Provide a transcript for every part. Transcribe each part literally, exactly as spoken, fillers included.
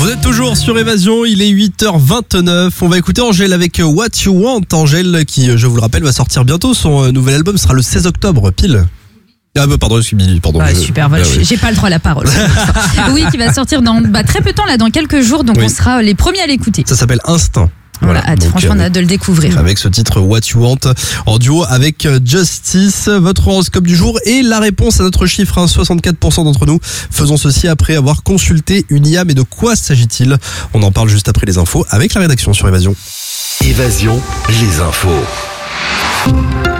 Vous êtes toujours sur Évasion, il est huit heures vingt-neuf. On va écouter Angèle avec What You Want. Angèle qui, je vous le rappelle, va sortir bientôt. Son nouvel album sera le seize octobre, pile. Ah bah pardon, je suis billy, pardon. Ah, je... super, voilà, ah, oui. j'ai pas le droit à la parole. Oui, qui va sortir dans bah, très peu de temps, là, dans quelques jours, donc oui. On sera les premiers à l'écouter. Ça s'appelle Instinct. Voilà, voilà. Donc, franchement, on a hâte de le découvrir. Avec ce titre What You Want, en duo avec Justice, votre horoscope du jour et la réponse à notre chiffre, hein, soixante-quatre pour cent d'entre nous faisons ceci après avoir consulté une I A. Mais de quoi s'agit-il? On en parle juste après les infos avec la rédaction sur Évasion. Évasion, les infos.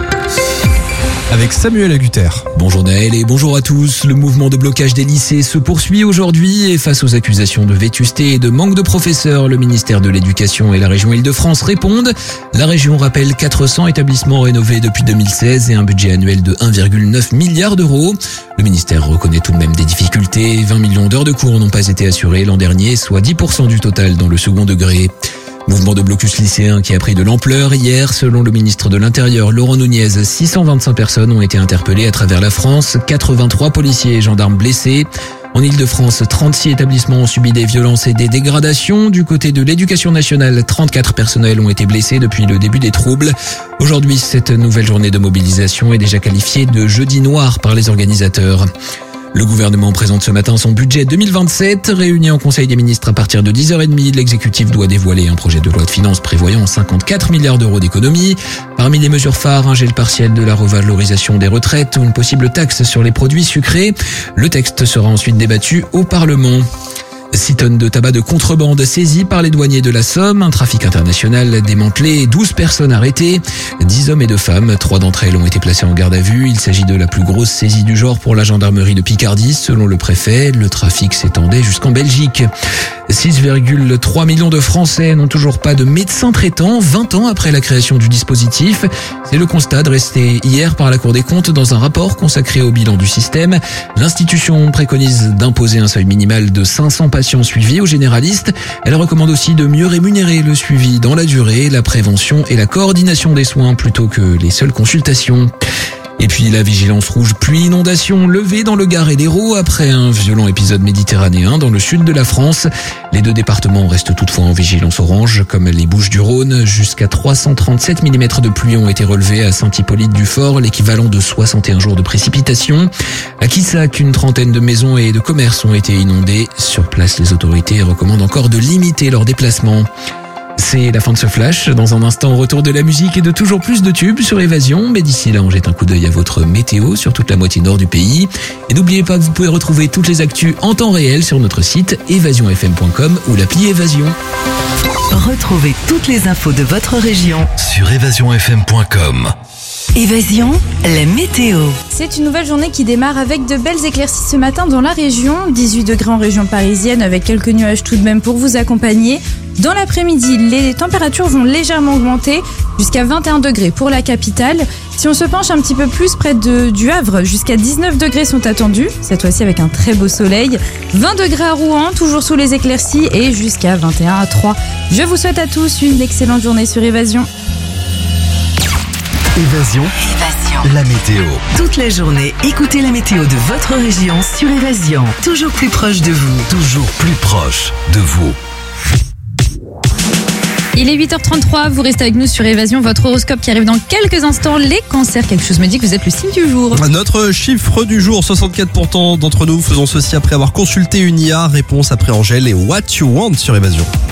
Avec Samuel Agutter. Bonjour Naël et bonjour à tous. Le mouvement de blocage des lycées se poursuit aujourd'hui et face aux accusations de vétusté et de manque de professeurs, le ministère de l'Éducation et la région Île-de-France répondent. La région rappelle quatre cents établissements rénovés depuis deux mille seize et un budget annuel de un virgule neuf milliard d'euros. Le ministère reconnaît tout de même des difficultés. vingt millions d'heures de cours n'ont pas été assurées l'an dernier, soit dix pour cent du total dans le second degré. Mouvement de blocus lycéen qui a pris de l'ampleur. Hier, selon le ministre de l'Intérieur, Laurent Nunez, six cent vingt-cinq personnes ont été interpellées à travers la France, quatre-vingt-trois policiers et gendarmes blessés. En Île-de-France, trente-six établissements ont subi des violences et des dégradations. Du côté de l'Éducation nationale, trente-quatre personnels ont été blessés depuis le début des troubles. Aujourd'hui, cette nouvelle journée de mobilisation est déjà qualifiée de jeudi noir par les organisateurs. Le gouvernement présente ce matin son budget deux mille vingt-sept. Réuni en Conseil des ministres à partir de dix heures trente, l'exécutif doit dévoiler un projet de loi de finances prévoyant cinquante-quatre milliards d'euros d'économies. Parmi les mesures phares, un gel partiel de la revalorisation des retraites ou une possible taxe sur les produits sucrés. Le texte sera ensuite débattu au Parlement. six tonnes de tabac de contrebande saisies par les douaniers de la Somme, un trafic international démantelé, douze personnes arrêtées, dix hommes et deux femmes, trois d'entre elles ont été placées en garde à vue. Il s'agit de la plus grosse saisie du genre pour la gendarmerie de Picardie, selon le préfet. Le trafic s'étendait jusqu'en Belgique. six virgule trois millions de Français n'ont toujours pas de médecin traitant, vingt ans après la création du dispositif. C'est le constat dressé hier par la Cour des comptes dans un rapport consacré au bilan du système. L'institution préconise d'imposer un seuil minimal de cinq cents patients suivis aux généralistes. Elle recommande aussi de mieux rémunérer le suivi dans la durée, la prévention et la coordination des soins plutôt que les seules consultations. Et puis la vigilance rouge pluie inondation levée dans le Gard et l'Hérault après un violent épisode méditerranéen dans le sud de la France. Les deux départements restent toutefois en vigilance orange, comme les Bouches-du-Rhône. Jusqu'à trois cent trente-sept millimètres de pluie ont été relevés à Saint-Hippolyte-du-Fort, l'équivalent de soixante et un jours de précipitation. À Quissac, une trentaine de maisons et de commerces ont été inondées. Sur place, les autorités recommandent encore de limiter leurs déplacements. C'est la fin de ce flash. Dans un instant, retour de la musique et de toujours plus de tubes sur Évasion. Mais d'ici là, on jette un coup d'œil à votre météo sur toute la moitié nord du pays. Et n'oubliez pas que vous pouvez retrouver toutes les actus en temps réel sur notre site évasion f m point com ou l'appli Évasion. Retrouvez toutes les infos de votre région sur évasion f m point com. Évasion, la météo. C'est une nouvelle journée qui démarre avec de belles éclaircies ce matin dans la région. dix-huit degrés en région parisienne avec quelques nuages tout de même pour vous accompagner. Dans l'après-midi, les températures vont légèrement augmenter jusqu'à vingt et un degrés pour la capitale. Si on se penche un petit peu plus près de, du Havre, jusqu'à dix-neuf degrés sont attendus, cette fois-ci avec un très beau soleil. vingt degrés à Rouen, toujours sous les éclaircies et jusqu'à vingt et un à Troyes. Je vous souhaite à tous une excellente journée sur Évasion. Évasion, Évasion, la météo. Toute la journée, écoutez la météo de votre région sur Évasion. Toujours plus proche de vous. Toujours plus proche de vous. Il est huit heures trente-trois, vous restez avec nous sur Évasion, votre horoscope qui arrive dans quelques instants. Les cancers, quelque chose me dit que vous êtes le signe du jour. Notre chiffre du jour, soixante-quatre pour cent d'entre nous faisons ceci après avoir consulté une I A. Réponse après Angèle et What You Want sur Évasion.